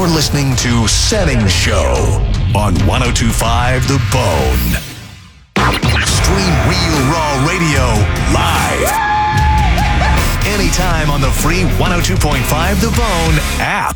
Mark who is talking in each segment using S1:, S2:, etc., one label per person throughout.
S1: You're listening to Setting Show on 102.5 The Bone. Stream Real Raw Radio live. Anytime on the free 102.5 The Bone app.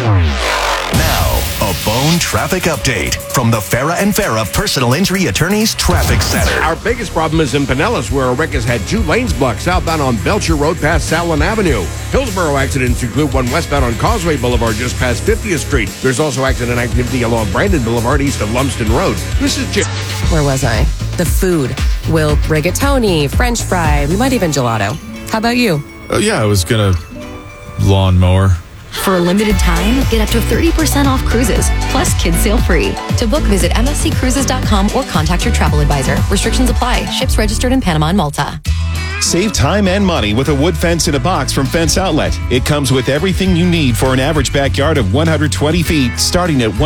S1: Now, a Bone traffic update from the Farah and Farah Personal Injury Attorneys Traffic Center.
S2: Our biggest problem is in Pinellas, where a wreck has had 2 lanes blocked southbound on Belcher Road past Salin Avenue. Hillsborough accidents include one westbound on Causeway Boulevard just past 50th Street. There's also accident activity along Brandon Boulevard east of Lumsden Road. This is Jim.
S3: Where was I? The food. Will rigatoni, French fry, we might even gelato. How about you?
S4: Oh, yeah, I was going to lawnmower.
S5: For a limited time, get up to 30% off cruises, plus kids sail free. To book, visit msccruises.com or contact your travel advisor. Restrictions apply. Ships registered in Panama and Malta.
S6: Save time and money with a wood fence in a box from Fence Outlet. It comes with everything you need for an average backyard of 120 feet, starting at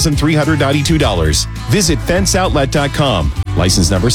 S6: $1,392. Visit fenceoutlet.com. License number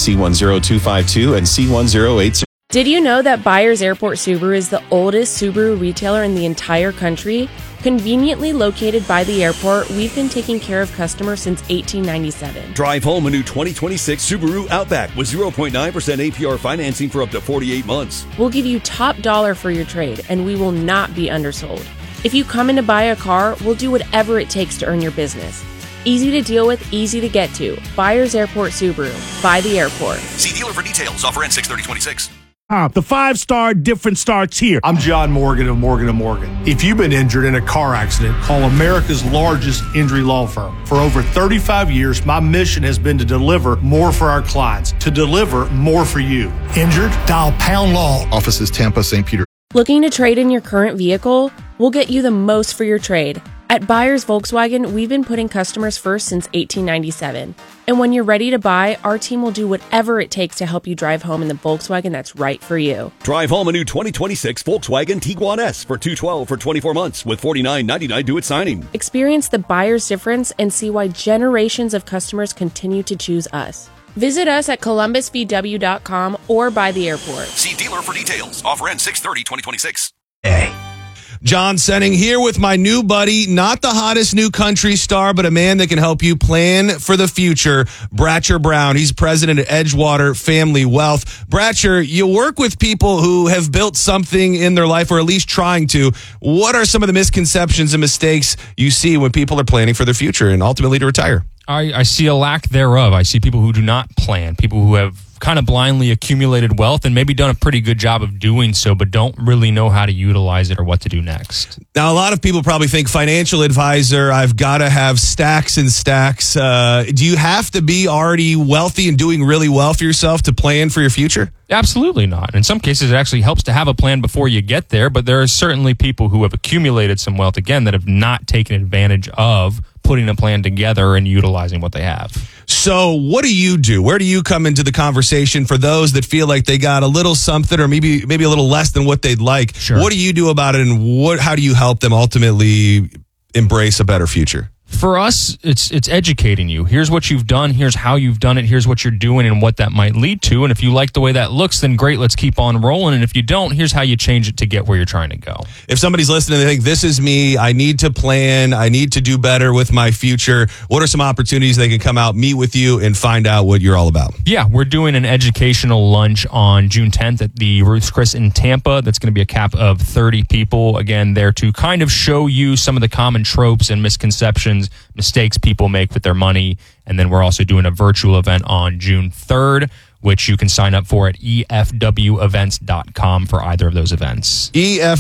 S6: C10252 and C108.
S7: Did you know that Byers Airport Subaru is the oldest Subaru retailer in the entire country? Conveniently located by the airport, we've been taking care of customers since 1897.
S8: Drive home a new 2026 Subaru Outback with 0.9% APR financing for up to 48 months.
S7: We'll give you top dollar for your trade, and we will not be undersold. If you come in to buy a car, we'll do whatever it takes to earn your business. Easy to deal with, easy to get to. Byers Airport Subaru. By the airport.
S1: See dealer for details. Offer ends 6/30/26.
S9: The 5-star difference starts here. I'm John Morgan of Morgan & Morgan. If you've been injured in a car accident, call America's largest injury law firm. For over 35 years, my mission has been to deliver more for our clients, to deliver more for you. Injured? Dial Pound Law.
S10: Offices Tampa, St. Peter.
S7: Looking to trade in your current vehicle? We'll get you the most for your trade. At Byers Volkswagen, we've been putting customers first since 1897. And when you're ready to buy, our team will do whatever it takes to help you drive home in the Volkswagen that's right for you.
S8: Drive home a new 2026 Volkswagen Tiguan S for $212 for 24 months with $49.99 due at signing.
S7: Experience the Byers difference and see why generations of customers continue to choose us. Visit us at columbusvw.com or by the airport.
S1: See dealer for details. Offer ends 6/30/2026.
S11: Hey. John Senning here with my new buddy, not the hottest new country star, but a man that can help you plan for the future, Bratcher Brown. He's president at Edgewater Family Wealth. Bratcher, you work with people who have built something in their life, or at least trying to. What are some of the misconceptions and mistakes you see when people are planning for their future and ultimately to retire?
S12: I see a lack thereof. I see people who do not plan, people who have kind of blindly accumulated wealth and maybe done a pretty good job of doing so, but don't really know how to utilize it or what to do next.
S11: Now, a lot of people probably think financial advisor, I've got to have stacks and stacks. Do you have to be already wealthy and doing really well for yourself to plan for your future?
S12: Absolutely not. In some cases, it actually helps to have a plan before you get there, but there are certainly people who have accumulated some wealth, again, that have not taken advantage of putting a plan together and utilizing what they have.
S11: So what do you do? Where do you come into the conversation for those that feel like they got a little something or maybe a little less than what they'd like?
S12: Sure.
S11: What do you do about it, and how do you help them ultimately embrace a better future?
S12: For us, it's educating you. Here's what you've done. Here's how you've done it. Here's what you're doing and what that might lead to. And if you like the way that looks, then great, let's keep on rolling. And if you don't, here's how you change it to get where you're trying to go.
S11: If somebody's listening, they think, this is me, I need to plan, I need to do better with my future, what are some opportunities they can come out, meet with you, and find out what you're all about?
S12: Yeah, we're doing an educational lunch on June 10th at the Ruth's Chris in Tampa. That's going to be a cap of 30 people. Again, there to kind of show you some of the common tropes and misconceptions, mistakes people make with their money. And then we're also doing a virtual event on June 3rd, which you can sign up for at efwevents.com for either of those events.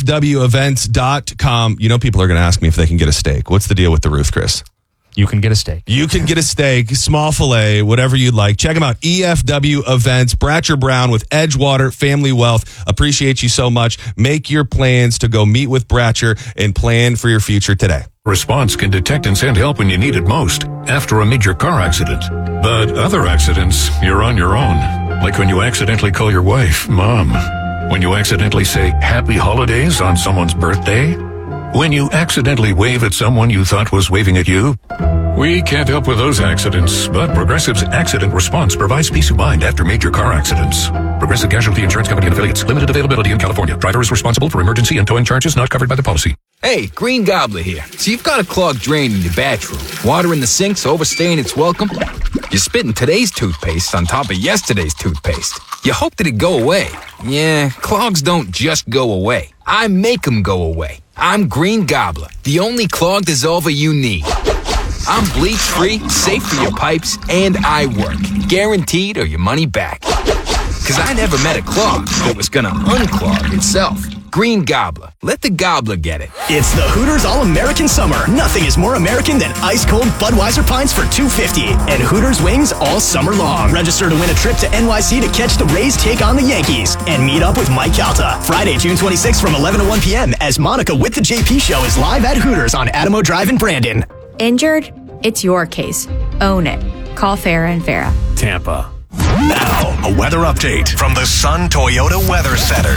S11: efwevents.com. You know, people are going to ask me if they can get a steak. What's the deal with the Ruth Chris?
S12: You can get a steak.
S11: You can get a steak, small filet, whatever you'd like. Check them out. EFW Events, Bratcher Brown with Edgewater Family Wealth. Appreciate you so much. Make your plans to go meet with Bratcher and plan for your future today.
S13: Response can detect and send help when you need it most, after a major car accident. But other accidents, you're on your own. Like when you accidentally call your wife, Mom. When you accidentally say Happy Holidays on someone's birthday. When you accidentally wave at someone you thought was waving at you. We can't help with those accidents, but Progressive's Accident Response provides peace of mind after major car accidents. Progressive Casualty Insurance Company and Affiliates. Limited availability in California. Driver is responsible for emergency and towing charges not covered by the policy.
S10: Hey, Green Gobbler here. So you've got a clogged drain in your bathroom. Water in the sink's overstaying its welcome. You're spitting today's toothpaste on top of yesterday's toothpaste. You hope that it go away. Yeah, clogs don't just go away. I make them go away. I'm Green Gobbler, the only clog dissolver you need. I'm bleach-free, safe for your pipes, and I work. Guaranteed or your money back. Because I never met a clog that was gonna unclog itself. Green Gobbler. Let the gobbler get it.
S14: It's the Hooters All-American Summer. Nothing is more American than ice-cold Budweiser pints for $2.50. And Hooters wings all summer long. Register to win a trip to NYC to catch the Rays take on the Yankees. And meet up with Mike Calta. Friday, June 26th from 11 to 1 p.m. as Monica with the JP Show is live at Hooters on Adamo Drive in Brandon.
S15: Injured? It's your case. Own it. Call Farah & Farah.
S1: Tampa. Now, a weather update from the Sun Toyota Weather Center.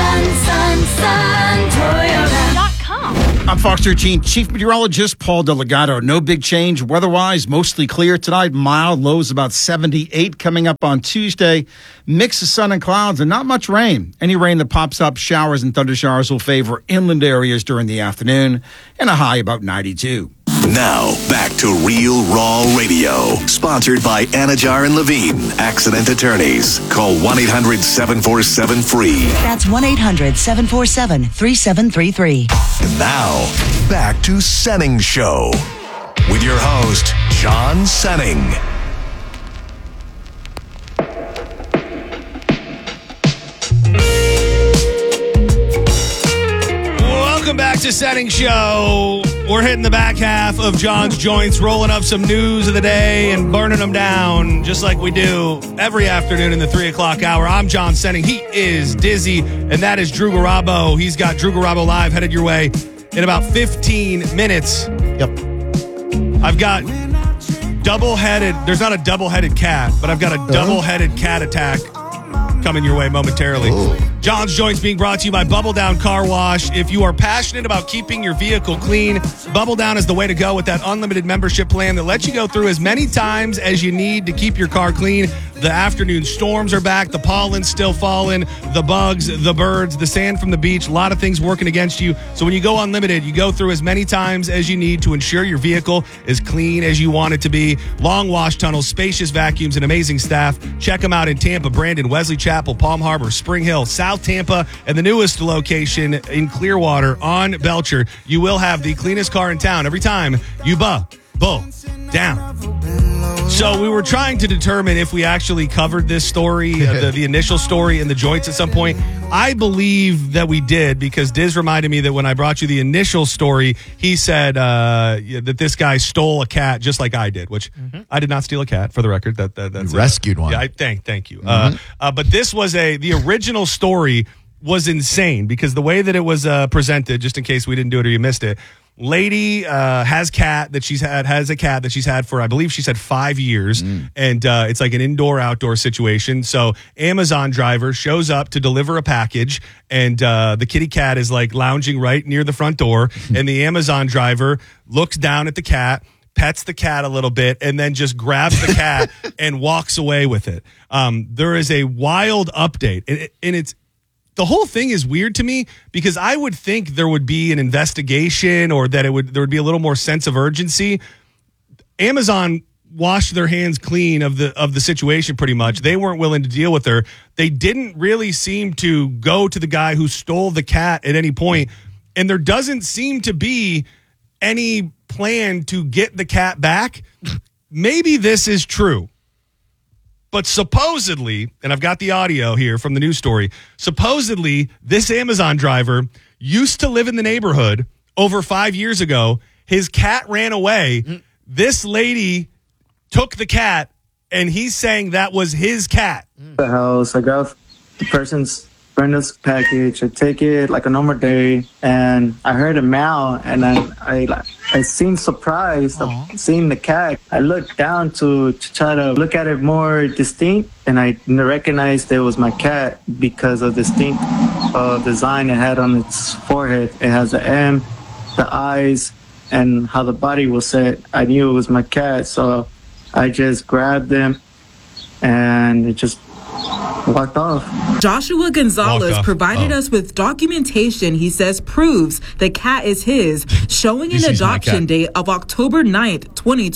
S16: SunToyota.com. I'm Fox 13 Chief Meteorologist Paul Delgado. No big change weather-wise. Mostly clear tonight. Mild. Lows about 78 coming up on Tuesday. Mix of sun and clouds and not much rain. Any rain that pops up, showers and thundershowers will favor inland areas during the afternoon. And a high about 92.
S1: Now, back to Real Raw Radio. Sponsored by Anajar and Levine, Accident Attorneys. Call 1-800-747-FREE.
S17: That's 1-800-747-3733.
S1: And now, back to Senning Show. With your host, John Senning.
S11: Welcome back to Senning Show. We're hitting the back half of John's Joints, rolling up some news of the day and burning them down just like we do every afternoon in the 3 o'clock hour. I'm John Senning. He is Dizzy, and that is Drew Garabo. He's got Drew Garabo Live headed your way in about 15 minutes.
S16: Yep.
S11: I've got double-headed, there's not a double-headed cat, but I've got a double-headed cat attack coming your way momentarily. Ooh. John's Joints being brought to you by Bubble Down Car Wash. If you are passionate about keeping your vehicle clean, Bubble Down is the way to go with that unlimited membership plan that lets you go through as many times as you need to keep your car clean. The afternoon storms are back. The pollen's still falling. The bugs, the birds, the sand from the beach, a lot of things working against you. So when you go unlimited, you go through as many times as you need to ensure your vehicle is clean as you want it to be. Long wash tunnels, spacious vacuums, and amazing staff. Check them out in Tampa, Brandon, Wesley Chapel, Palm Harbor, Spring Hill, South Tampa, and the newest location in Clearwater on Belcher. You will have the cleanest car in town every time you bull down. So we were trying to determine if we actually covered this story, the initial story in the joints at some point. I believe that we did, because Diz reminded me that when I brought you the initial story, he said that this guy stole a cat just like I did, which I did not steal a cat, for the record. That's
S4: you rescued one.
S11: Yeah, thank you. But this was the original story was insane, because the way that it was presented, just in case we didn't do it or you missed it, lady has a cat that she's had for, I believe she said 5 years. And it's like an indoor-outdoor situation. So Amazon driver shows up to deliver a package, and the kitty cat is like lounging right near the front door. And the Amazon driver looks down at the cat, pets the cat a little bit, and then just grabs the cat and walks away with it. There is a wild update, and it's, the whole thing is weird to me, because I would think there would be an investigation, or that there would be a little more sense of urgency. Amazon washed their hands clean of the situation pretty much. They weren't willing to deal with her. They didn't really seem to go to the guy who stole the cat at any point, and there doesn't seem to be any plan to get the cat back. Maybe this is true. But supposedly, and I've got the audio here from the news story, supposedly this Amazon driver used to live in the neighborhood over 5 years ago. His cat ran away. This lady took the cat, and he's saying that was his cat.
S18: The house, I got the Brenda's package. I take it like a normal day, and I heard a meow, and I seemed surprised of seeing the cat. I looked down to try to look at it more distinct, and I recognized it was my cat because of the distinct design it had on its forehead. It has an M, the eyes, and how the body was set. I knew it was my cat, so I just grabbed him, and it just walked off.
S17: Joshua Gonzalez
S11: Walked off.
S17: provided us with documentation he says proves the cat is his, showing an
S11: She's my
S17: adoption
S11: cat.
S17: date of October 9th,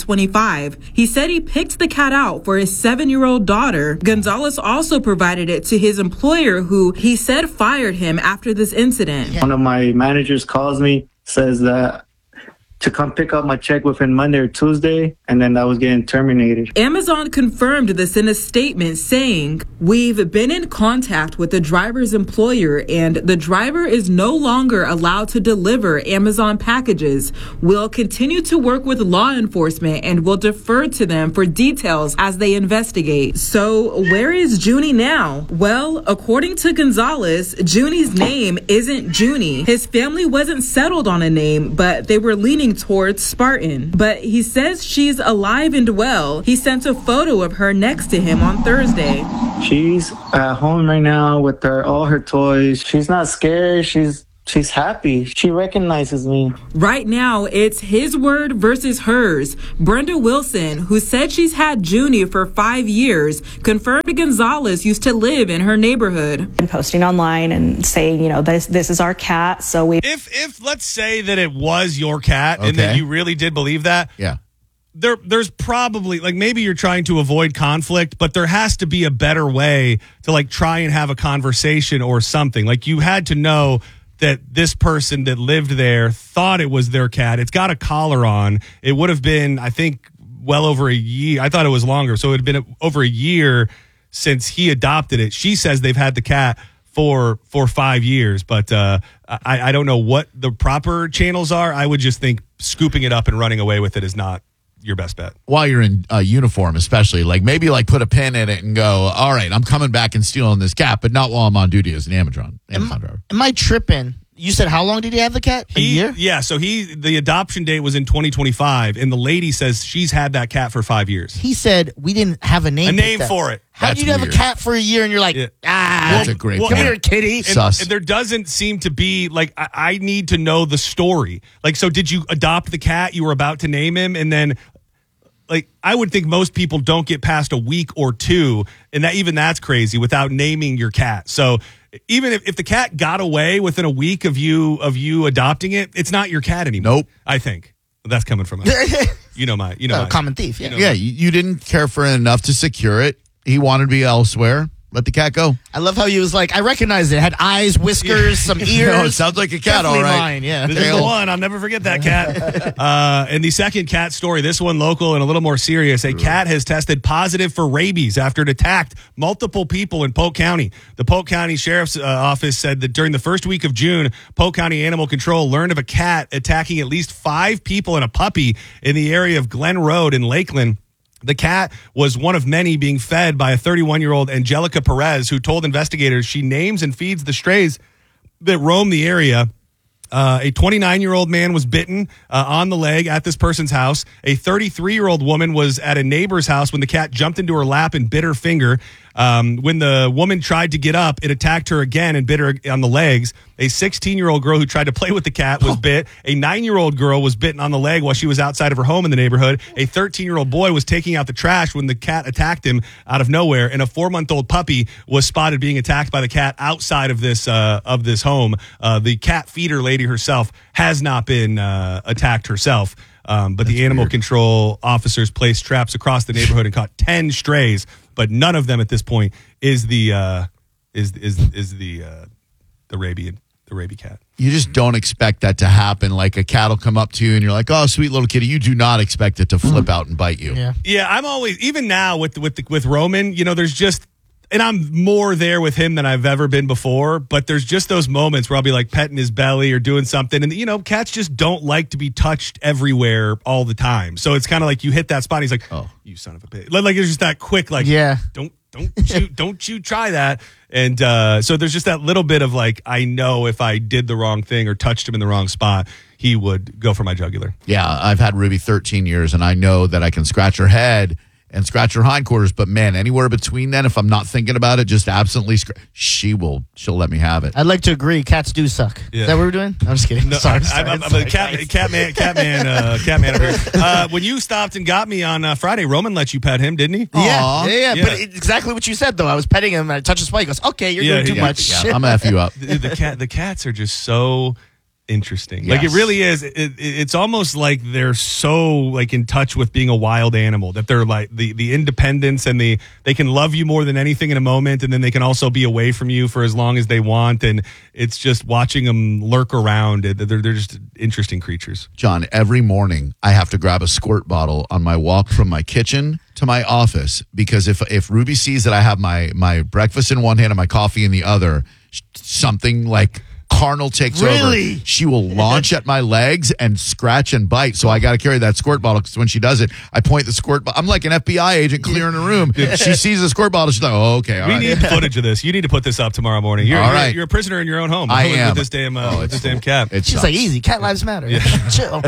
S17: 2025. He said he picked the cat out for his 7-year-old daughter. Gonzalez also provided it to his employer, who he said fired him after this incident.
S18: One of my managers calls me, says that to come pick up my check within Monday or Tuesday, and then I was getting terminated.
S17: Amazon confirmed this in a statement saying, "We've been in contact with the driver's employer and the driver is no longer allowed to deliver Amazon packages. We'll continue to work with law enforcement and will defer to them for details as they investigate." So where is Junie now? Well, according to Gonzalez, Junie's name isn't Junie. His family wasn't settled on a name, but they were leaning towards Spartan. But he says she's alive and well. He sent a photo of her next to him on Thursday.
S18: She's at home right now with all her toys. She's not scared. She's happy. She recognizes me.
S17: Right now, it's his word versus hers. Brenda Wilson, who said she's had Junie for 5 years, confirmed Gonzalez used to live in her neighborhood.
S19: And posting online and saying, this is our cat. So we.
S11: If let's say that it was your cat and that you really did believe that.
S20: Yeah.
S11: There's probably, like, maybe you're trying to avoid conflict, but there has to be a better way to, like, try and have a conversation or something. Like, you had to know that this person that lived there thought it was their cat. It's got a collar on. It would have been, I think, well over a year. I thought it was longer. So it had been over a year since he adopted it. She says they've had the cat for 5 years, but I don't know what the proper channels are. I would just think scooping it up and running away with it is not your best bet.
S20: While you're in uniform, especially, like maybe like put a pin in it and go, all right, I'm coming back and stealing this cat, but not while I'm on duty as an Amazon driver.
S21: Am I tripping? You said how long did he have the cat? A year?
S11: Yeah, so the adoption date was in 2025, and the lady says she's had that cat for 5 years.
S21: He said we didn't have a name.
S11: A name for it.
S21: How do you have a cat for a year and you're like,
S20: That's a great
S21: come here, kitty.
S11: And there doesn't seem to be, like, I need to know the story. Like, so did you adopt the cat? You were about to name him, and then, like, I would think most people don't get past a week or two, and that's crazy without naming your cat. So even if the cat got away within a week of you adopting it, it's not your cat anymore.
S20: Nope.
S11: I think that's coming from my
S21: common thief. Yeah,
S20: You didn't care for it enough to secure it. He wanted to be elsewhere. Let the cat go.
S21: I love how he was like, I recognized it. It had eyes, whiskers, some ears.
S20: No, it sounds like a cat,
S21: Definitely
S20: all right.
S21: mine, yeah.
S11: This is the one. I'll never forget that cat. And the second cat story, this one local and a little more serious. A cat has tested positive for rabies after it attacked multiple people in Polk County. The Polk County Sheriff's Office said that during the first week of June, Polk County Animal Control learned of a cat attacking at least 5 people and a puppy in the area of Glen Road in Lakeland. The cat was one of many being fed by a 31-year-old Angelica Perez, who told investigators she names and feeds the strays that roam the area. A 29-year-old man was bitten on the leg at this person's house. A 33-year-old woman was at a neighbor's house when the cat jumped into her lap and bit her finger. When the woman tried to get up, it attacked her again and bit her on the legs. A 16-year-old girl who tried to play with the cat was bit. A 9-year-old girl was bitten on the leg while she was outside of her home in the neighborhood. A 13-year-old boy was taking out the trash when the cat attacked him out of nowhere. And a 4-month-old puppy was spotted being attacked by the cat outside of this home. The cat feeder lady herself has not been attacked herself. But the animal control officers placed traps across the neighborhood and caught 10 strays, but none of them at this point is the rabies cat.
S20: You just don't expect that to happen. Like a cat will come up to you and you're like, oh, sweet little kitty. You do not expect it to flip out and bite you.
S11: Yeah, I'm always, even now with Roman, there's just, and I'm more there with him than I've ever been before, but there's just those moments where I'll be like petting his belly or doing something. And, cats just don't like to be touched everywhere all the time. So it's kind of like you hit that spot. And he's like, oh, you son of a bitch. Like it's just that quick, like, don't you try that. And so there's just that little bit of like, I know if I did the wrong thing or touched him in the wrong spot, he would go for my jugular.
S20: Yeah, I've had Ruby 13 years, and I know that I can scratch her head and scratch her hindquarters. But man, anywhere between then, if I'm not thinking about it, just absently, she'll let me have it.
S21: I'd like to agree. Cats do suck.
S11: Yeah.
S21: Is that what we're doing? I'm just kidding.
S11: No,
S21: sorry.
S11: I'm a Catman over here. When you stopped and got me on Friday, Roman let you pet him, didn't he?
S21: Yeah. But it's exactly what you said, though. I was petting him, and I touched his spike. He goes, okay, you're doing too much.
S20: Yeah, I'm going to F you up.
S11: The cats are just so interesting.
S20: Yes.
S11: Like, it really is. It's almost like they're so like in touch with being a wild animal, that they're like the independence, and they can love you more than anything in a moment, and then they can also be away from you for as long as they want. And it's just watching them lurk around. They're just interesting creatures.
S20: John, every morning I have to grab a squirt bottle on my walk from my kitchen to my office, because if Ruby sees that I have my breakfast in one hand and my coffee in the other, something like carnal takes over. She will launch at my legs and scratch and bite. So I got to carry that squirt bottle, because when she does it, I point the squirt bottle. I'm like an FBI agent clearing a room. She sees the squirt bottle. She's like, oh, okay. All
S11: we
S20: right.
S11: need footage of this. You need to put this up tomorrow morning. You're a prisoner in your own home.
S20: I am.
S11: With this damn, cat.
S21: She's like, easy. Cat lives matter.
S11: Yeah.
S21: Chill.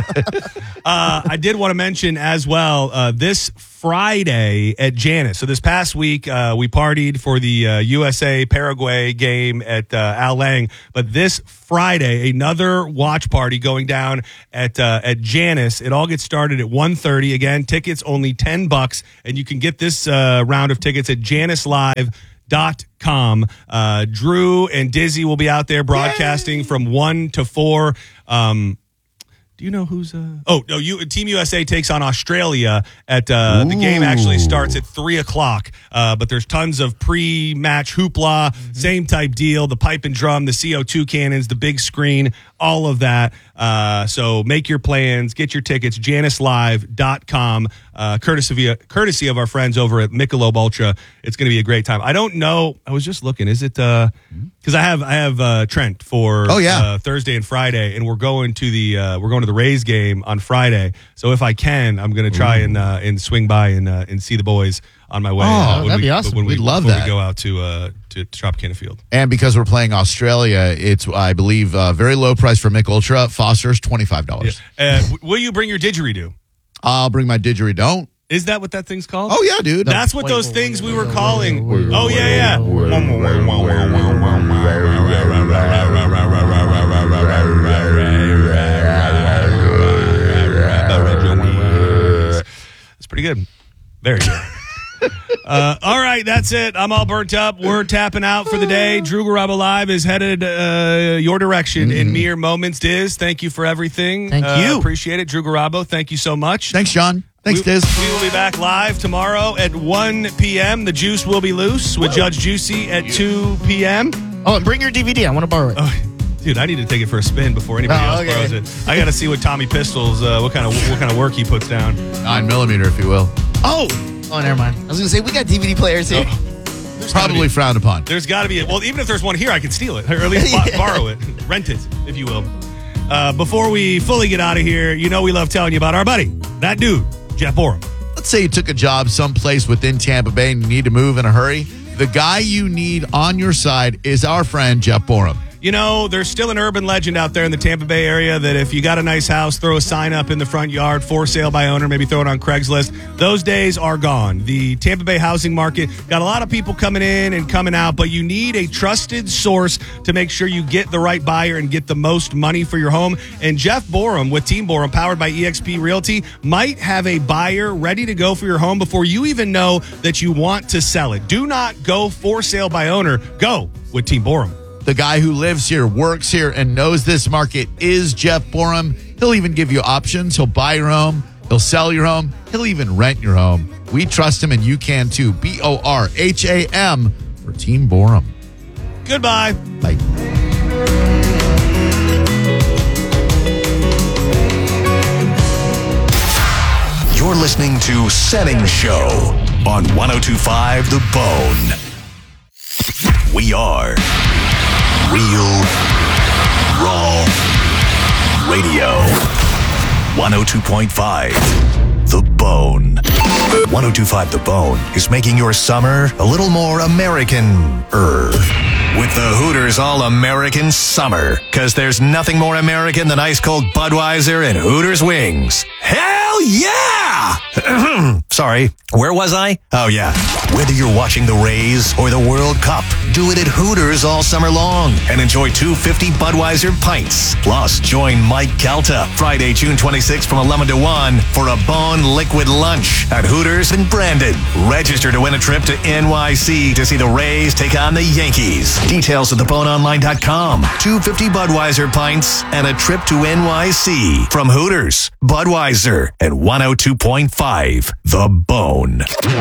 S11: I did want to mention as well, this Friday at Janus. So this past week, we partied for the USA Paraguay game at Al Lang. But this Friday, another watch party going down at Janus. It all gets started at 1:30. Again, tickets only $10, and you can get this round of tickets at januslive.com. Drew and Dizzy will be out there broadcasting from 1 to 4. Do you know who's Team USA takes on Australia at the game actually starts at 3:00. But there's tons of pre-match hoopla, same type deal, the pipe and drum, the CO2 cannons, the big screen, all of that. So make your plans, get your tickets, januslive.com, courtesy of our friends over at Michelob Ultra. It's going to be a great time. I don't know. I was just looking. Is it because I have Trent for Thursday and Friday, and we're going to the Rays game on Friday. So if I can, I'm going to try and swing by and see the boys on my way.
S21: That'd be awesome.
S20: We'd love that.
S11: We go out to Tropicana Field.
S20: And because we're playing Australia, it's, I believe, very low price for Mick Ultra. Foster's $25.
S11: Yeah. Will you bring your didgeridoo?
S20: I'll bring my didgeridoo.
S11: Is that what that thing's called?
S20: Oh, yeah, dude.
S11: That's what those things we were calling. Oh, yeah. That's pretty good. Very good. All right, that's it. I'm all burnt up. We're tapping out for the day. Drew Garabo Live is headed your direction in mere moments. Diz, thank you for everything.
S21: Thank you.
S11: Appreciate it. Drew Garabo, thank you so much.
S20: Thanks, John. Thanks, Diz.
S11: We will be back live tomorrow at 1 p.m. The juice will be loose with Judge Juicy at 2 p.m.
S21: Oh, and bring your DVD. I want to borrow it.
S11: Oh, dude, I need to take it for a spin before anybody else borrows it. I got to see what Tommy Pistols, what kind of work he puts down.
S20: 9mm, if you will.
S21: Oh, never mind. I was going to say, we got DVD players here.
S20: Probably frowned upon.
S11: There's got to be well, even if there's one here, I can steal it, or at least borrow it, rent it, if you will. Before we fully get out of here, you know we love telling you about our buddy, that dude, Jeff Borum.
S20: Let's say you took a job someplace within Tampa Bay and you need to move in a hurry. The guy you need on your side is our friend, Jeff Borum.
S11: You know, there's still an urban legend out there in the Tampa Bay area that if you got a nice house, throw a sign up in the front yard, for sale by owner, maybe throw it on Craigslist. Those days are gone. The Tampa Bay housing market got a lot of people coming in and coming out, but you need a trusted source to make sure you get the right buyer and get the most money for your home. And Jeff Borum with Team Borum, powered by eXp Realty, might have a buyer ready to go for your home before you even know that you want to sell it. Do not go for sale by owner. Go with Team Borum.
S20: The guy who lives here, works here, and knows this market is Jeff Borum. He'll even give you options. He'll buy your home. He'll sell your home. He'll even rent your home. We trust him, and you can too. BORHAM for Team Borum.
S11: Goodbye.
S20: Bye.
S1: You're listening to Senning Show on 102.5 The Bone. We are Real Raw Radio. 102.5 The Bone. 102.5 The Bone is making your summer a little more American-er. With the Hooters All-American Summer. Because there's nothing more American than ice-cold Budweiser and Hooters wings. Hell yeah! Sorry, where was I? Oh, yeah. Whether you're watching the Rays or the World Cup, do it at Hooters all summer long and enjoy 250 Budweiser pints. Plus, join Mike Calta Friday, June 26th from 11 to 1 for a Bone Liquid lunch at Hooters in Brandon. Register to win a trip to NYC to see the Rays take on the Yankees. Details at theboneonline.com. 250 Budweiser pints and a trip to NYC from Hooters, Budweiser, and 102.5 The Bone.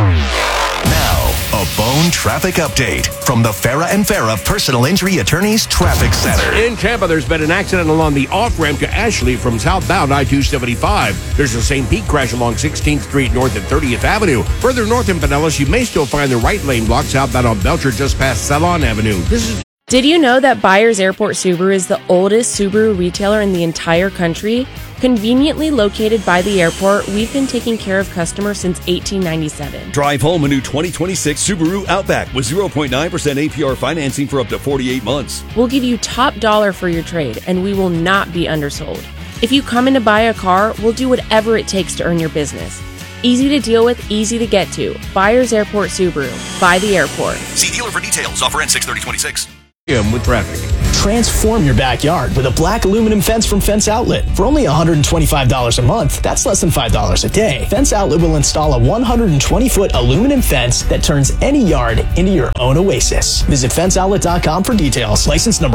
S1: Now, a Bone traffic update from the Farah and Farah Personal Injury Attorneys Traffic Center.
S2: In Tampa, there's been an accident along the off-ramp to Ashley from southbound I-275. There's a St. Pete crash along 16th Street north at 30th Avenue. Further north in Pinellas, you may still find the right lane blocked southbound on Belcher just past Salon Avenue.
S7: Did you know that Byers Airport Subaru is the oldest Subaru retailer in the entire country? Conveniently located by the airport, we've been taking care of customers since 1897.
S8: Drive home a new 2026 Subaru Outback with 0.9% APR financing for up to 48 months.
S7: We'll give you top dollar for your trade, and we will not be undersold. If you come in to buy a car, we'll do whatever it takes to earn your business. Easy to deal with, easy to get to. Byers Airport Subaru. By the airport.
S8: See dealer for details. Offer ends 6/30/26.
S2: With traffic.
S14: Transform your backyard with a black aluminum fence from Fence Outlet. For only $125 a month, that's less than $5 a day. Fence Outlet will install a 120-foot aluminum fence that turns any yard into your own oasis. Visit fenceoutlet.com for details. License number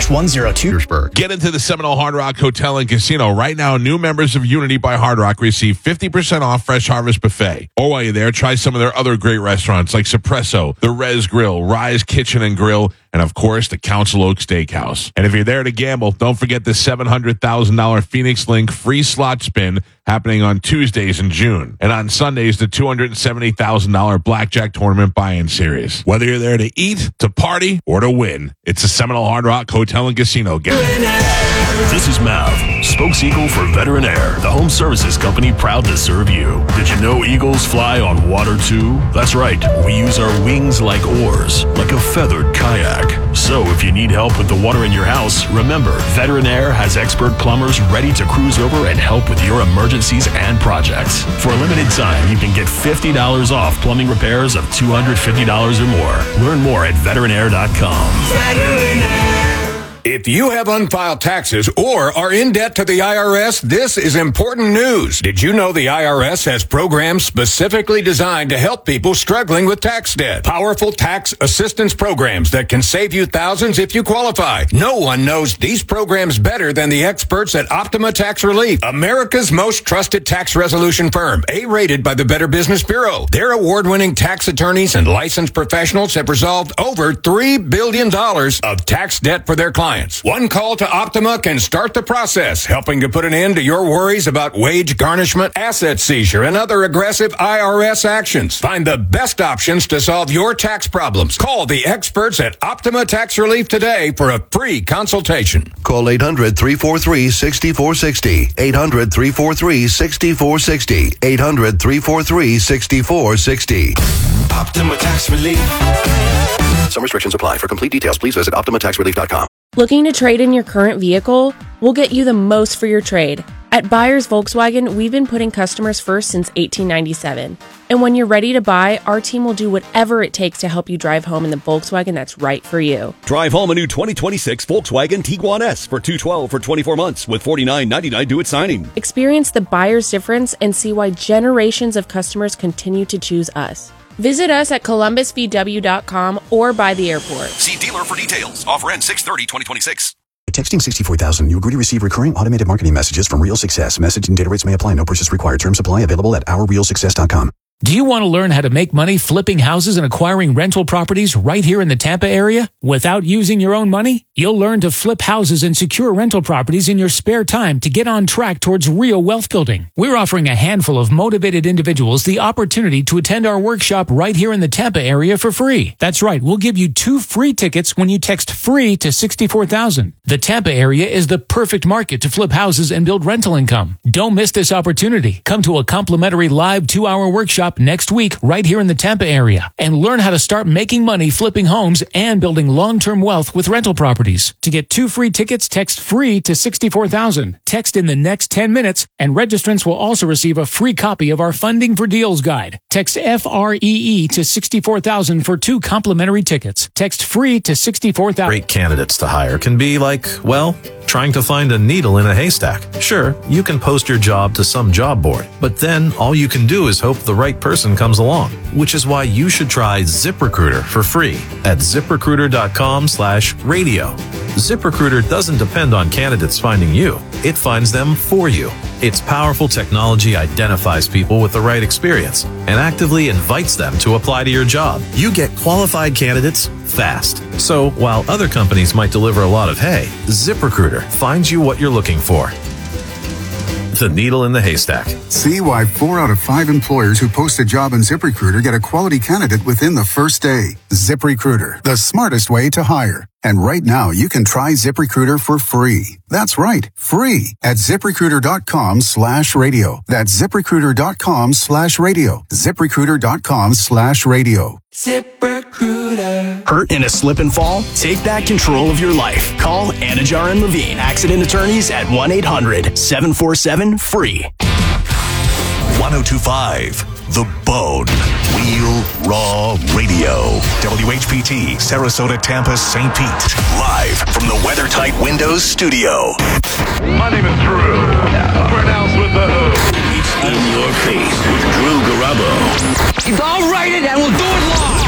S14: C-102.
S22: Get into the Seminole Hard Rock Hotel and Casino. Right now, new members of Unity by Hard Rock receive 50% off Fresh Harvest Buffet. Or while you're there, try some of their other great restaurants like Suppresso, The Res Grill, Rise Kitchen and Grill, and of course, the Council Oak Steakhouse. And if you're there to gamble, don't forget the $700,000 Phoenix Link free slot spin happening on Tuesdays in June. And on Sundays, the $270,000 Blackjack Tournament buy-in series. Whether you're there to eat, to party, or to win, it's the Seminole Hard Rock Hotel and Casino.
S23: This is Mav, spokes-eagle for Veteran Air, the home services company proud to serve you. Did you know eagles fly on water too? That's right, we use our wings like oars, like a feathered kayak. So if you need help with the water in your house, remember, Veteran Air has expert plumbers ready to cruise over and help with your emergencies and projects. For a limited time, you can get $50 off plumbing repairs of $250 or more. Learn more at veteranair.com.
S24: If you have unfiled taxes or are in debt to the IRS, this is important news. Did you know the IRS has programs specifically designed to help people struggling with tax debt? Powerful tax assistance programs that can save you thousands if you qualify. No one knows these programs better than the experts at Optima Tax Relief, America's most trusted tax resolution firm, A-rated by the Better Business Bureau. Their award-winning tax attorneys and licensed professionals have resolved over $3 billion of tax debt for their clients. One call to Optima can start the process, helping to put an end to your worries about wage garnishment, asset seizure, and other aggressive IRS actions. Find the best options to solve your tax problems. Call the experts at Optima Tax Relief today for a free consultation.
S25: Call 800-343-6460. 800-343-6460. 800-343-6460.
S24: Optima Tax Relief.
S25: Some restrictions apply. For complete details, please visit OptimaTaxRelief.com.
S7: Looking to trade in your current vehicle? We'll get you the most for your trade. At Byers Volkswagen, we've been putting customers first since 1897. And when you're ready to buy, our team will do whatever it takes to help you drive home in the Volkswagen that's right for you.
S8: Drive home a new 2026 Volkswagen Tiguan S for $212 for 24 months with $49.99 due at signing.
S7: Experience the Byers difference and see why generations of customers continue to choose us. Visit us at columbusvw.com or by the airport.
S8: See dealer for details. Offer ends 6/30/2026.
S26: Texting 64,000, you agree to receive recurring automated marketing messages from Real Success. Message and data rates may apply. No purchase required. Terms apply. Available at ourrealsuccess.com.
S27: Do you want to learn how to make money flipping houses and acquiring rental properties right here in the Tampa area without using your own money? You'll learn to flip houses and secure rental properties in your spare time to get on track towards real wealth building. We're offering a handful of motivated individuals the opportunity to attend our workshop right here in the Tampa area for free. That's right, we'll give you 2 free tickets when you text FREE to 64,000. The Tampa area is the perfect market to flip houses and build rental income. Don't miss this opportunity. Come to a complimentary live 2-hour workshop up next week right here in the Tampa area and learn how to start making money flipping homes and building long-term wealth with rental properties. To get 2 free tickets, text FREE to 64,000. Text in the next 10 minutes, and registrants will also receive a free copy of our Funding for Deals guide. Text FREE to 64,000 for 2 complimentary tickets. Text FREE to 64,000.
S3: Great candidates to hire can be like, well, trying to find a needle in a haystack. Sure, you can post your job to some job board, but then all you can do is hope the right person comes along, which is why you should try ZipRecruiter for free at ZipRecruiter.com/radio. ZipRecruiter doesn't depend on candidates finding you. It finds them for you. Its powerful technology identifies people with the right experience and actively invites them to apply to your job. You get qualified candidates fast. So while other companies might deliver a lot of hay, ZipRecruiter finds you what you're looking for. The needle in the haystack.
S5: See why 4 out of 5 employers who post a job on ZipRecruiter get a quality candidate within the first day. ZipRecruiter, the smartest way to hire. And right now, you can try ZipRecruiter for free. That's right, free at ZipRecruiter.com/radio. That's ZipRecruiter.com/radio. ZipRecruiter.com/radio.
S14: ZipRecruiter. Hurt in a slip and fall? Take back control of your life. Call Anajar and Levine, accident attorneys at 1-800-747-FREE.
S1: 1025 The Bone. Real Raw Radio. WHPT, Sarasota, Tampa, St. Pete. Live from the WeatherTight Windows studio.
S6: My name is Drew. Pronounced with the O. It's in your face with Drew Garabo.
S9: I'll write it and we'll do it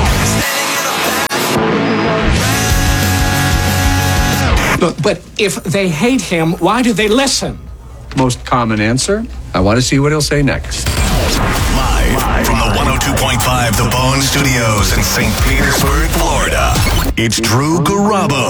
S9: live. But if they hate him, why do they listen?
S10: Most common answer, I want to see what he'll say next.
S1: Live from the 102.5 The Bone Studios in St. Petersburg, Florida. It's Drew Garabo.